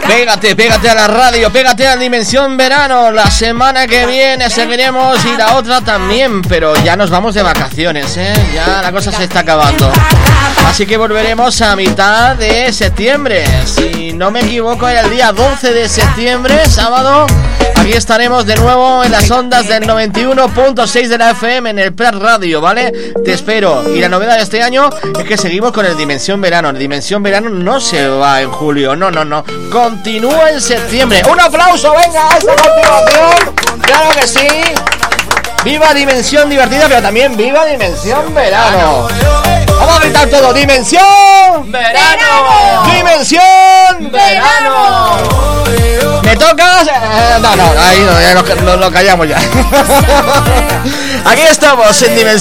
Pégate a la radio, pégate a Dimensión Verano. La semana que viene seguiremos y la otra también, pero ya nos vamos de vacaciones, ya la cosa se está acabando. Así que volveremos a mitad de septiembre. Si no me equivoco, el día 12 de septiembre, sábado. Aquí estaremos de nuevo en las ondas del 91.6 de la FM en el Prat Radio, ¿vale? Te espero. Y la novedad de este año es que seguimos con el Dimensión Verano. El Dimensión Verano no se va en julio, no. Continúa en septiembre. ¡Un aplauso, venga, a esta continuación! ¡Claro que sí! ¡Viva Dimensión Divertida, pero también viva Dimensión Verano! ¡Vamos a gritar todo! ¡Dimensión Verano! ¡Dimensión Verano! ¿Me tocas? No, ahí no, ya lo callamos ya. Aquí estamos en Dimensión